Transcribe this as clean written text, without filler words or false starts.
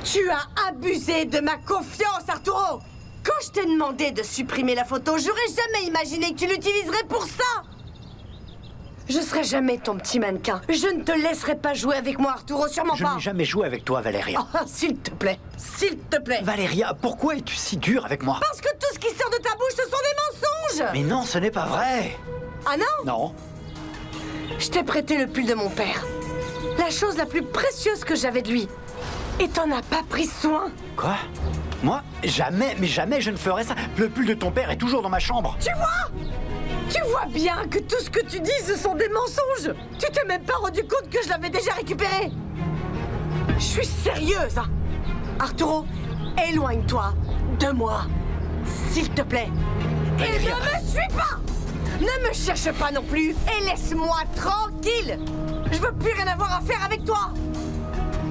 Tu as abusé de ma confiance, Arturo! Quand je t'ai demandé de supprimer la photo, j'aurais jamais imaginé que tu l'utiliserais pour ça! Je serai jamais ton petit mannequin. Je ne te laisserai pas jouer avec moi, Arturo, sûrement pas. Je n'ai jamais joué avec toi, Valéria. Oh, s'il te plaît, s'il te plaît. Valéria, pourquoi es-tu si dure avec moi? Parce que tout ce qui sort de ta bouche, ce sont des mensonges! Mais non, ce n'est pas vrai. Ah non? Non. Je t'ai prêté le pull de mon père. La chose la plus précieuse que j'avais de lui. Et t'en as pas pris soin. Quoi? Moi? Jamais, mais jamais je ne ferais ça. Le pull de ton père est toujours dans ma chambre. Tu vois? Tu vois bien que tout ce que tu dis, ce sont des mensonges. Tu t'es même pas rendu compte que je l'avais déjà récupéré. Je suis sérieuse, hein. Arturo, éloigne-toi de moi, s'il te plaît. Et Valéria. ne me suis pas. Ne me cherche pas non plus. Et laisse-moi tranquille. Je veux plus rien avoir à faire avec toi.